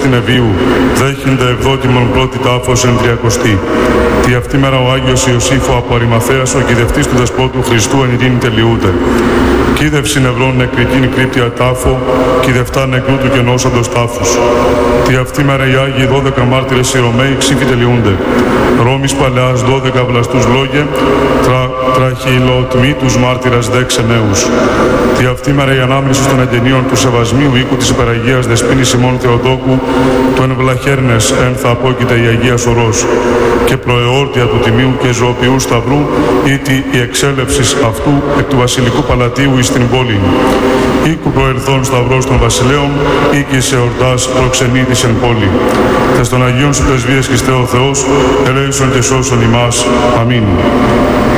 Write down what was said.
Ευείου, δέχεινται ευδόκιμον πρώτη τάφος εν τριακοστή. Τη αυτή μέρα ο Άγιος Ιωσήφο από Αρημαθέας, ο κηδευτής του Δεσπότου Χριστού εν ειρήνη τελειούται. Κήδευση νευρών νεκρικήν κρύπτια τάφο, κηδευτά νεκρού του και νόσαντος τάφους. Τη αυτή μέρα οι Άγιοι 12 μάρτυρες οι Ρωμαίοι ξύφοι τελειούνται. Ρώμης Παλαιάς 12 βλαστούς λόγε, τραχυλοτμή τους μάρτυρας 10 νέους. Τη αυτή μέρα η ανάμνηση των εγγενείων του Σεβασμίου οίκου της Υπεραγίας Δεσποίνης Σιμών Θεοτόκου, του εν βλαχέρνες εν θα απόκειται η Αγία Σωρός, και προεόρτια του Τιμίου και Ζωοποιού Σταυρού, ήτι η εξέλευσης αυτού εκ του Βασιλικού Παλατίου εις την πόλη. Οίκου προελθόν Σταυρός των Βασιλέων, οίκη σε ορτάς προξενήτης εν πόλη. Τες των Αγίων σου πρεσβείες Χριστέ ο Θεός, ελέησον και σώσον ημάς. Αμήν.